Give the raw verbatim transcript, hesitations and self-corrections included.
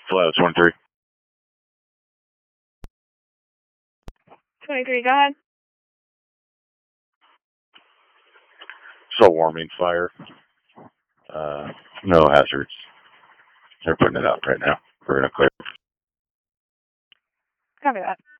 Flat twenty-three. twenty-three, go ahead. It's a warming fire. Uh, no hazards. They're putting it out right now. We're going to clear. Copy that.